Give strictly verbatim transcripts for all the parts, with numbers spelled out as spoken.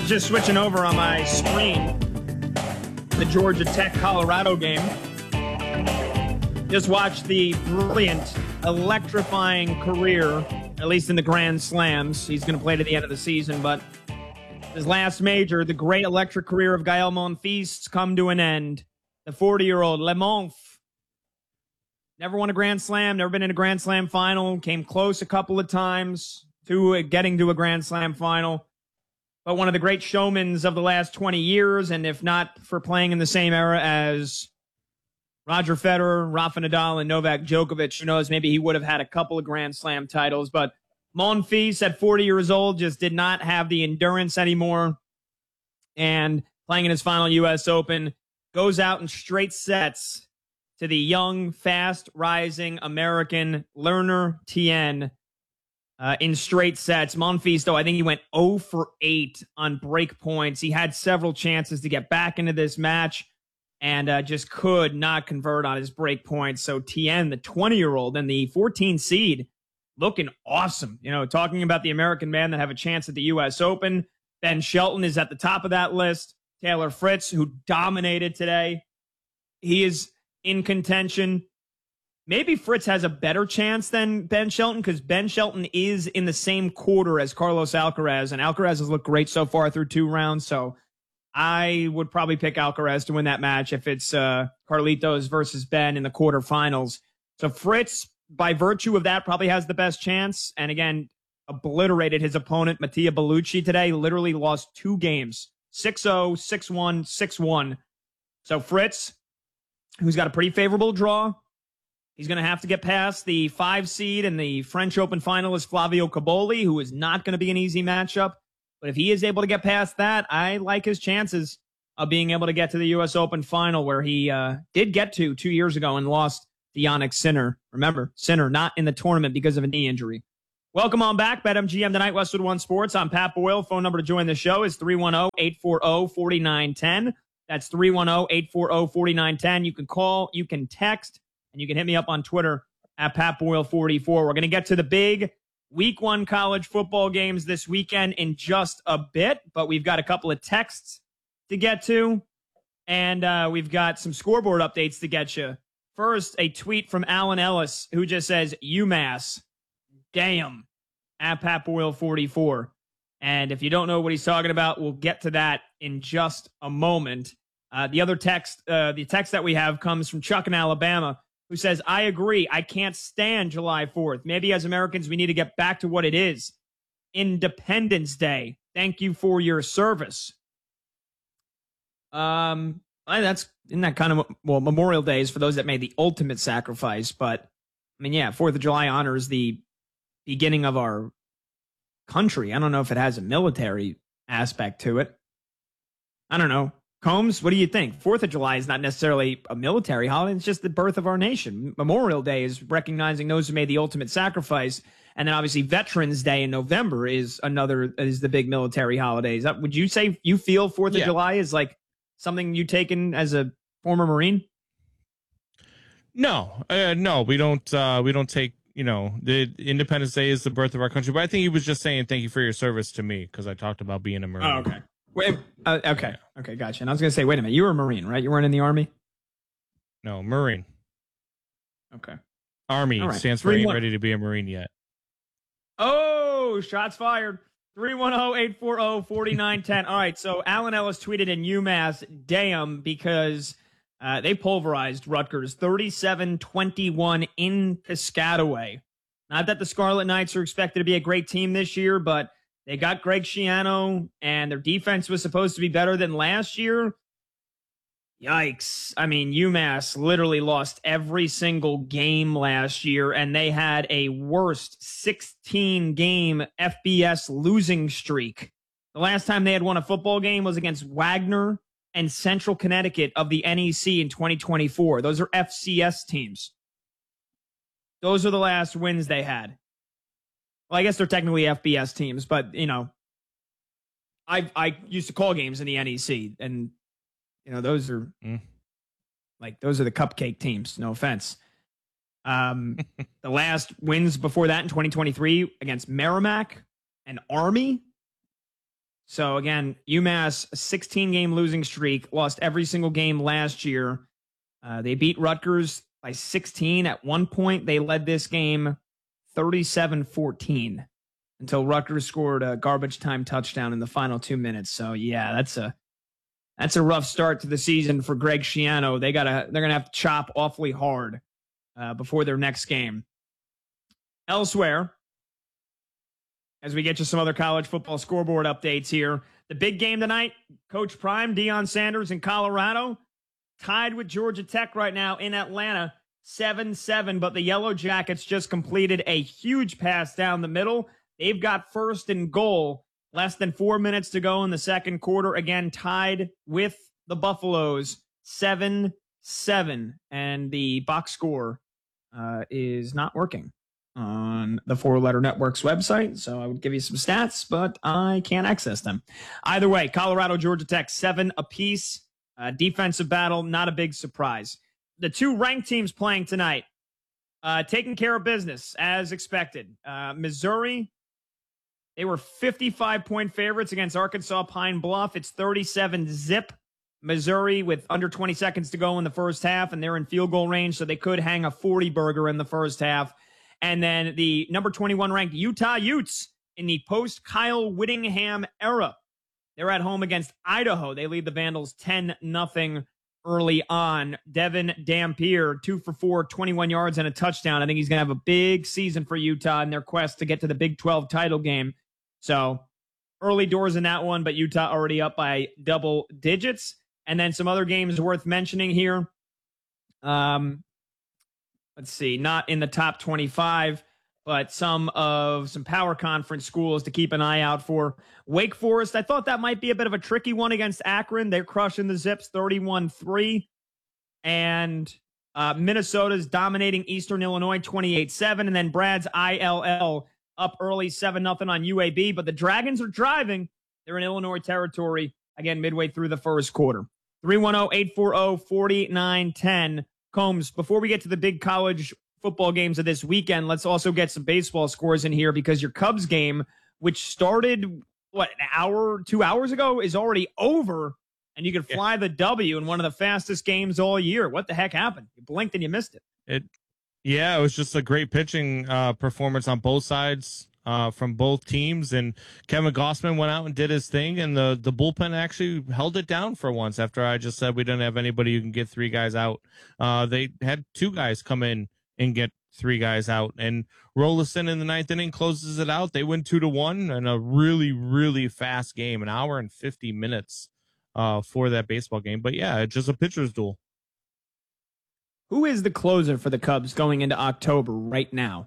just switching over on my screen the Georgia Tech Colorado game. Just watched the brilliant, electrifying career, at least in the Grand Slams. He's going to play to the end of the season, but his last major, the great electric career of Gael Monfils, come to an end. The forty-year-old Le Monf never won a Grand Slam, never been in a Grand Slam final, came close a couple of times to getting to a Grand Slam final. But one of the great showmans of the last twenty years, and if not for playing in the same era as Roger Federer, Rafa Nadal, and Novak Djokovic, who knows, maybe he would have had a couple of Grand Slam titles. But Monfils, at forty years old, just did not have the endurance anymore. And playing in his final U S Open, goes out in straight sets to the young, fast-rising American Lerner Tien. Uh, in straight sets. Monfils, though, I think he went zero for eight on break points. He had several chances to get back into this match and uh, just could not convert on his break points. So Tien, the twenty-year-old and the fourteen seed, looking awesome. You know, talking about the American man that have a chance at the U S Open. Ben Shelton is at the top of that list. Taylor Fritz, who dominated today, he is in contention. Maybe Fritz has a better chance than Ben Shelton because Ben Shelton is in the same quarter as Carlos Alcaraz, and Alcaraz has looked great so far through two rounds. So I would probably pick Alcaraz to win that match if it's uh, Carlitos versus Ben in the quarterfinals. So Fritz, by virtue of that, probably has the best chance. And again, obliterated his opponent, Mattia Bellucci, today. Literally lost two games, six oh, six one, six one. So Fritz, who's got a pretty favorable draw, he's going to have to get past the five seed and the French Open finalist Flavio Caboli, who is not going to be an easy matchup. But if he is able to get past that, I like his chances of being able to get to the U S Open final, where he uh, did get to two years ago and lost to Jannik Sinner. Remember, Sinner not in the tournament because of a knee injury. Welcome on back, BetMGM tonight, Westwood One Sports. I'm Pat Boyle. Phone number to join the show is three one zero, eight four zero, four nine one zero. That's three one zero, eight four zero, four nine one zero. You can call, you can text, and you can hit me up on Twitter at Pat Boyle forty-four. We're going to get to the big week one college football games this weekend in just a bit, but we've got a couple of texts to get to, and uh, we've got some scoreboard updates to get you. First, a tweet from Alan Ellis, who just says, UMass, damn, at Pat Boyle forty-four. And if you don't know what he's talking about, we'll get to that in just a moment. Uh, the other text, uh, the text that we have comes from Chuck in Alabama, who says, I agree. I can't stand July fourth. Maybe as Americans, we need to get back to what it is. Independence Day. Thank you for your service. Um, I, that's isn't that kind of, well, Memorial Day is for those that made the ultimate sacrifice. But I mean, yeah, fourth of July honors the beginning of our country. I don't know if it has a military aspect to it. I don't know. Combs, what do you think? Fourth of July is not necessarily a military holiday. It's just the birth of our nation. Memorial Day is recognizing those who made the ultimate sacrifice. And then obviously Veterans Day in November is another, is the big military holidays. Would you say you feel fourth of Yeah. July is like something you taken as a former Marine? No, uh, no, we don't, uh, we don't take, you know, the Independence Day is the birth of our country. But I think he was just saying thank you for your service to me because I talked about being a Marine. Oh, okay. Wait, uh, okay. Okay, gotcha. And I was going to say, wait a minute. You were a Marine, right? You weren't in the Army? No, Marine. Okay. Army All right. stands for Three ain't one- ready to be a Marine yet. Oh, shots fired. three one zero, eight four zero, four nine one zero. All right, so Alan Ellis tweeted in UMass, damn, because uh, they pulverized Rutgers thirty-seven twenty-one in Piscataway. Not that the Scarlet Knights are expected to be a great team this year, but they got Greg Schiano, and their defense was supposed to be better than last year. Yikes. I mean, UMass literally lost every single game last year, and they had a worst sixteen-game F B S losing streak. The last time they had won a football game was against Wagner and Central Connecticut of the N E C in twenty twenty-four. Those are F C S teams. Those are the last wins they had. Well, I guess they're technically F B S teams, but, you know, I I used to call games in the N E C, and, you know, those are Mm. like, those are the cupcake teams. No offense. Um, the last wins before that in twenty twenty-three against Merrimack and Army. So again, UMass sixteen-game losing streak, lost every single game last year. Uh, they beat Rutgers by sixteen. At one point, they led this game thirty-seven fourteen until Rutgers scored a garbage time touchdown in the final two minutes. So yeah, that's a that's a rough start to the season for Greg Schiano. They gotta they're gonna have to chop awfully hard uh, before their next game. Elsewhere, as we get to some other college football scoreboard updates here, the big game tonight, Coach Prime, Deion Sanders in Colorado, tied with Georgia Tech right now in Atlanta, seven seven, but the Yellow Jackets just completed a huge pass down the middle. They've got first and goal, less than four minutes to go in the second quarter, again tied with the Buffaloes, seven seven, and the box score uh, is not working on the Four Letter Network's website, so I would give you some stats, but I can't access them. Either way, Colorado, Georgia Tech, seven apiece. Uh, defensive battle, not a big surprise. The two ranked teams playing tonight, uh, taking care of business as expected. Uh, Missouri, they were fifty-five point favorites against Arkansas Pine Bluff. It's thirty-seven zip. Missouri with under twenty seconds to go in the first half, and they're in field goal range, so they could hang a forty burger in the first half. And then the number twenty-one ranked Utah Utes in the post-Kyle Whittingham era. They're at home against Idaho. They lead the Vandals ten nothing early on. Devin Dampier, two for four, twenty-one yards and a touchdown. I think he's going to have a big season for Utah in their quest to get to the Big twelve title game. So early doors in that one, but Utah already up by double digits. And then some other games worth mentioning here. Um, let's see, not in the top twenty-five, but some of some power conference schools to keep an eye out for. Wake Forest, I thought that might be a bit of a tricky one against Akron. They're crushing the Zips thirty-one three. And uh, Minnesota's dominating Eastern Illinois twenty-eight seven. And then Brad's I L L up early seven nothing on U A B. But the Dragons are driving. They're in Illinois territory, again, midway through the first quarter. three one zero, eight four zero, four nine one zero. Combs, before we get to the big college football games of this weekend, let's also get some baseball scores in here, because your Cubs game, which started, what, an hour, two hours ago, is already over, and you can fly yeah. the W in one of the fastest games all year. What the heck happened? You blinked and you missed it. It, yeah, it was just a great pitching uh, performance on both sides uh, from both teams, and Kevin Gossman went out and did his thing, and the, the bullpen actually held it down for once after I just said we didn't have anybody who can get three guys out. Uh, they had two guys come in and get three guys out, and Rollison in the ninth inning closes it out. They win two to one in a really, really fast game, an hour and fifty minutes uh, for that baseball game. But yeah, it's just a pitcher's duel. Who is the closer for the Cubs going into October right now?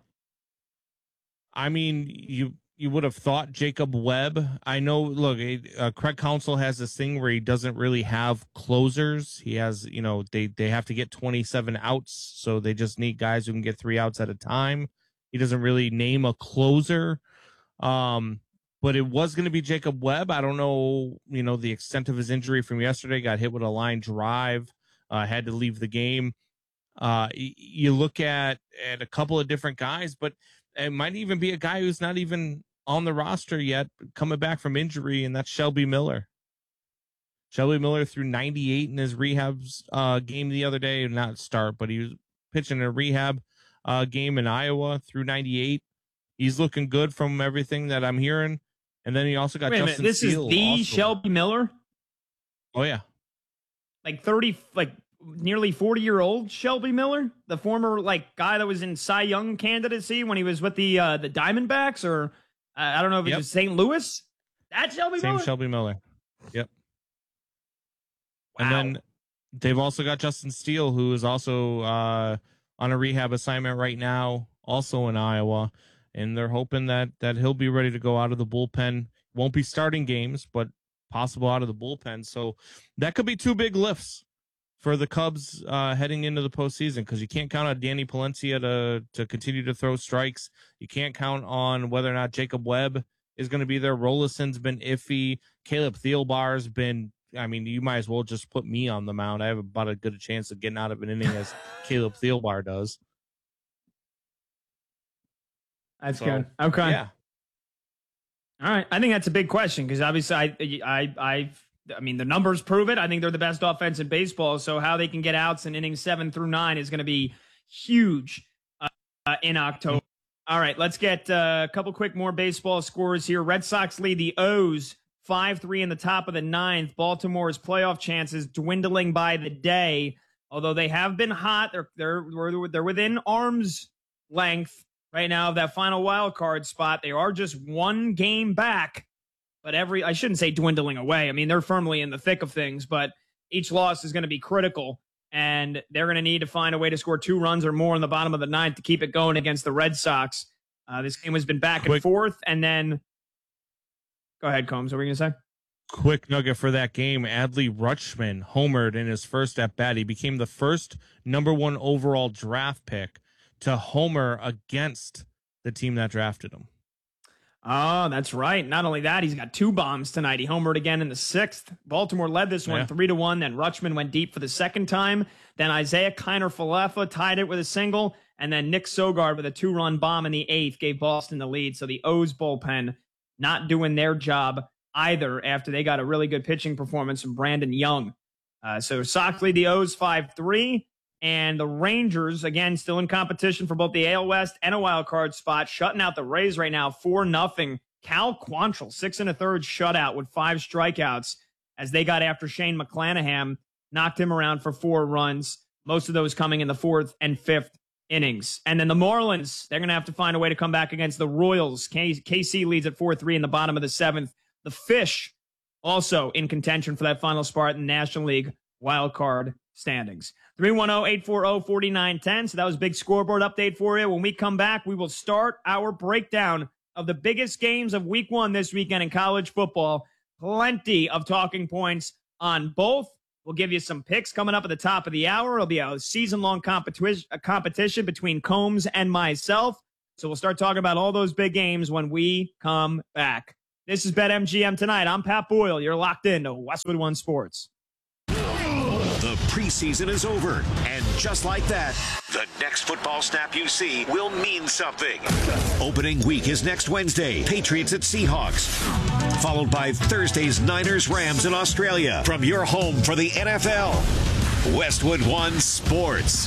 I mean, you you would have thought Jacob Webb. I know, look, uh, Craig Counsell has this thing where he doesn't really have closers. He has, you know, they, they have to get twenty-seven outs, so they just need guys who can get three outs at a time. He doesn't really name a closer. Um, but it was going to be Jacob Webb. I don't know, you know, the extent of his injury from yesterday. Got hit with a line drive, uh, had to leave the game. Uh, you look at, at a couple of different guys, but it might even be a guy who's not even on the roster yet, coming back from injury, and that's Shelby Miller. Shelby Miller threw ninety-eight in his rehab uh, game the other day, not start, but he was pitching a rehab uh, game in Iowa, threw ninety-eight. He's looking good from everything that I'm hearing. And then he also got Wait a Justin minute, this Steele is the also. Shelby Miller? Oh, yeah. Like thirty, like nearly forty-year-old Shelby Miller? The former, like, guy that was in Cy Young candidacy when he was with the uh, the Diamondbacks, or uh, I don't know if it Yep. was Saint Louis? That's Shelby Same Miller? Shelby Miller. Yep. Wow. And then they've also got Justin Steele, who is also uh, on a rehab assignment right now, also in Iowa. And they're hoping that that he'll be ready to go out of the bullpen. Won't be starting games, but possible out of the bullpen. So that could be two big lifts for the Cubs uh, heading into the postseason, because you can't count on Danny Palencia to, to continue to throw strikes. You can't count on whether or not Jacob Webb is going to be there. Rollison's been iffy. Caleb Thielbar's been, I mean, you might as well just put me on the mound. I have about as good a chance of getting out of an inning as Caleb Thielbar does. That's So, good. Okay. Yeah. All right. I think that's a big question because obviously I, I, I, I mean, the numbers prove it. I think they're the best offense in baseball. So how they can get outs in innings seven through nine is going to be huge uh, uh, in October. All right. Let's get uh, a couple quick more baseball scores here. Red Sox lead the O's five three in the top of the ninth. Baltimore's playoff chances dwindling by the day, although they have been hot. They're, they're, they're within arm's length right now of that final wild card spot. They are just one game back, but every, I shouldn't say dwindling away. I mean, they're firmly in the thick of things, but each loss is going to be critical, and they're going to need to find a way to score two runs or more in the bottom of the ninth to keep it going against the Red Sox. Uh, this game has been back Quick. and forth, and then go ahead, Combs. What were you going to say? Quick nugget for that game. Adley Rutschman homered in his first at bat. He became the first number one overall draft pick to homer against the team that drafted him. Oh, that's right. Not only that, he's got two bombs tonight. He homered again in the sixth. Baltimore led this one Yeah. three to one. Then Rutschman went deep for the second time. Then Isaiah Kiner-Falefa tied it with a single. And then Nick Sogard with a two-run bomb in the eighth gave Boston the lead. So the O's bullpen not doing their job either after they got a really good pitching performance from Brandon Young. Uh, so Sox lead the O's five three. And the Rangers, again, still in competition for both the A L West and a wild card spot, shutting out the Rays right now four nothing. Cal Quantrill, six and a third shutout with five strikeouts as they got after Shane McClanahan, knocked him around for four runs, most of those coming in the fourth and fifth innings. And then the Marlins, they're going to have to find a way to come back against the Royals. K- KC leads at four three in the bottom of the seventh. The Fish also in contention for that final spot in the National League wild card standings. three one zero, eight four zero, four nine one zero. So that was a big scoreboard update for you. When we come back, we will start our breakdown of the biggest games of week one this weekend in college football. Plenty of talking points on both. We'll give you some picks coming up at the top of the hour. It'll be a season-long competition, a competition between Combs and myself. So we'll start talking about all those big games when we come back. This is BetMGM Tonight. I'm Pat Boyle. You're locked in to Westwood One Sports. The preseason is over, and just like that, the next football snap you see will mean something. Opening week is next Wednesday, Patriots at Seahawks, followed by Thursday's Niners Rams in Australia. From your home for the N F L, Westwood One Sports.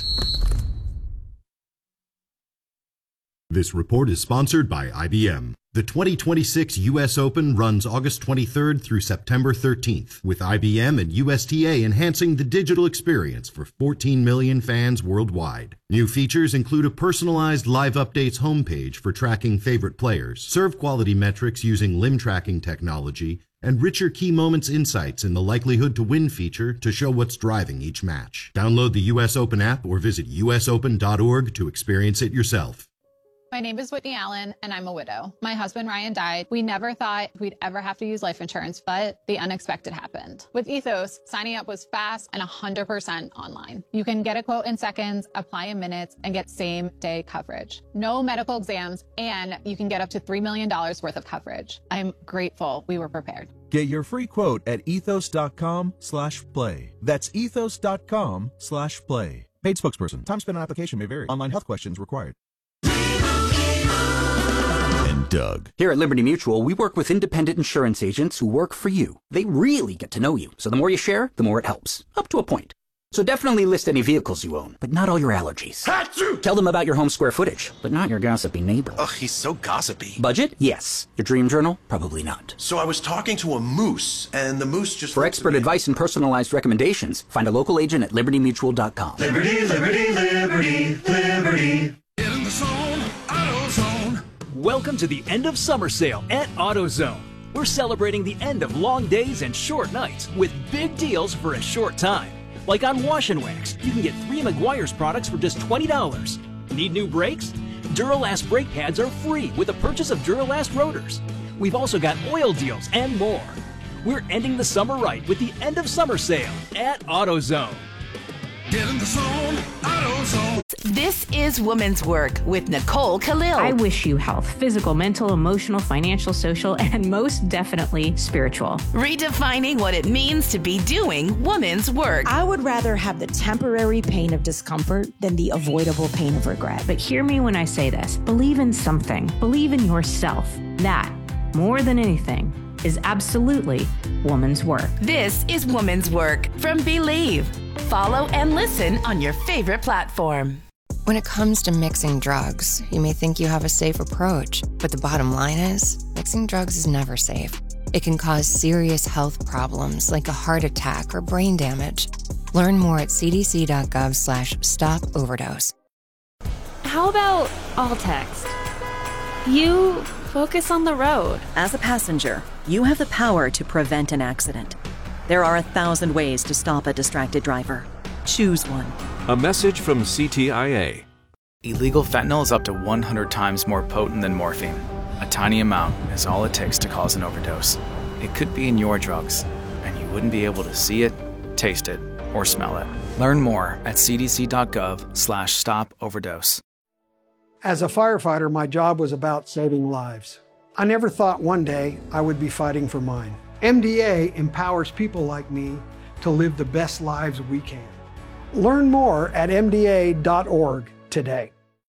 This report is sponsored by I B M. The twenty twenty-six U S Open runs August twenty-third through September thirteenth, with I B M and U S T A enhancing the digital experience for fourteen million fans worldwide. New features include a personalized live updates homepage for tracking favorite players, serve quality metrics using limb tracking technology, and richer key moments insights in the likelihood to win feature to show what's driving each match. Download the U S Open app or visit U S open dot org to experience it yourself. My name is Whitney Allen, and I'm a widow. My husband, Ryan, died. We never thought we'd ever have to use life insurance, but the unexpected happened. With Ethos, signing up was fast and one hundred percent online. You can get a quote in seconds, apply in minutes, and get same-day coverage. No medical exams, and you can get up to three million dollars worth of coverage. I'm grateful we were prepared. Get your free quote at ethos.com slash play. That's ethos.com slash play. Paid spokesperson. Time spent on application may vary. Online health questions required. And Doug. Here at Liberty Mutual, we work with independent insurance agents who work for you. They really get to know you, so the more you share, the more it helps. Up to a point. So definitely list any vehicles you own, but not all your allergies. Achoo! Tell them about your home square footage, but not your gossipy neighbor. Ugh, he's so gossipy. Budget? Yes. Your dream journal? Probably not. So I was talking to a moose, and the moose just... For expert advice and personalized recommendations, find a local agent at liberty mutual dot com. Liberty, liberty, liberty, liberty. Get in the zone, AutoZone. Welcome to the end of summer sale at AutoZone. We're celebrating the end of long days and short nights with big deals for a short time. Like on Wash and Wax, you can get three Meguiar's products for just twenty dollars. Need new brakes? Duralast brake pads are free with the purchase of Duralast rotors. We've also got oil deals and more. We're ending the summer right with the end of summer sale at AutoZone. Get in the zone, AutoZone. This is Women's Work with Nicole Khalil. I wish you health, physical, mental, emotional, financial, social, and most definitely spiritual. Redefining what it means to be doing women's work. I would rather have the temporary pain of discomfort than the avoidable pain of regret. But hear me when I say this. Believe in something. Believe in yourself. That more than anything, is absolutely woman's work. This is Woman's Work from Believe. Follow and listen on your favorite platform. When it comes to mixing drugs, you may think you have a safe approach, but the bottom line is, mixing drugs is never safe. It can cause serious health problems like a heart attack or brain damage. Learn more at cdc.gov slash stop overdose. How about all text? You focus on the road. As a passenger, you have the power to prevent an accident. There are a thousand ways to stop a distracted driver. Choose one. A message from C T I A. Illegal fentanyl is up to one hundred times more potent than morphine. A tiny amount is all it takes to cause an overdose. It could be in your drugs, and you wouldn't be able to see it, taste it, or smell it. Learn more at cdc.gov slash stop overdose. As a firefighter, my job was about saving lives. I never thought one day I would be fighting for mine. M D A empowers people like me to live the best lives we can. Learn more at m d a dot org today.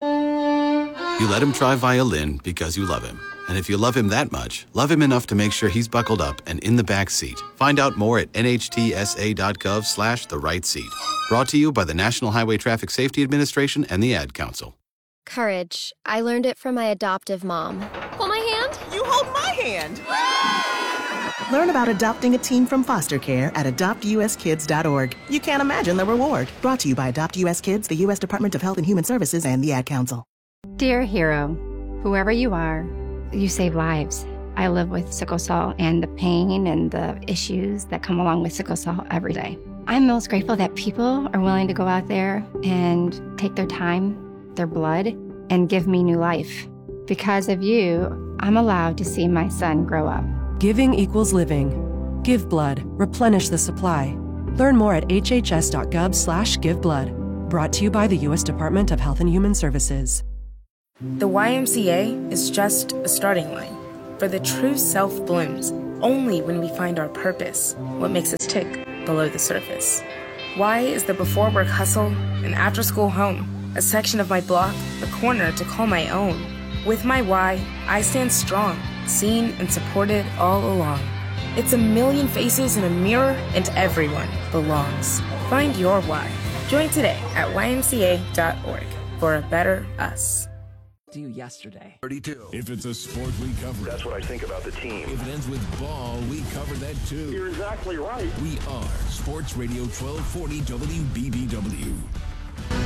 You let him try violin because you love him. And if you love him that much, love him enough to make sure he's buckled up and in the back seat. Find out more at nhtsa.gov slash the right seat. Brought to you by the National Highway Traffic Safety Administration and the Ad Council. Courage. I learned it from my adoptive mom. Hold my hand. You hold my hand. Learn about adopting a teen from foster care at adopt u s kids dot org. You can't imagine the reward. Brought to you by Adopt U S Kids, the U S Department of Health and Human Services, and the Ad Council. Dear hero, whoever you are, you save lives. I live with sickle cell and the pain and the issues that come along with sickle cell every day. I'm most grateful that people are willing to go out there and take their time, their blood, and give me new life. Because of you, I'm allowed to see my son grow up. Giving equals living. Give blood. Replenish the supply. Learn more at hhs.gov slash give blood. Brought to you by the U S Department of Health and Human Services. The Y M C A is just a starting line. For the true self blooms only when we find our purpose, what makes us tick below the surface. Y is the before work hustle, an after school home, a section of my block, a corner to call my own. With my Y, I stand strong, seen and supported all along. It's a million faces in a mirror, and everyone belongs. Find your why. Join today at y m c a dot org for a better us. Do yesterday. thirty-two. If it's a sport, we cover it. That's what I think about the team. If it ends with ball, we cover that too. You're exactly right. We are Sports Radio twelve forty W B B W.